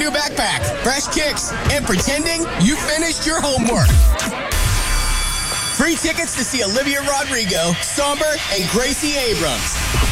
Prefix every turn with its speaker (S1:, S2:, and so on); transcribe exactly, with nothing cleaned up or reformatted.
S1: new backpack, fresh kicks, and pretending you finished your homework. Free tickets to see Olivia Rodrigo, Somber, and Gracie Abrams.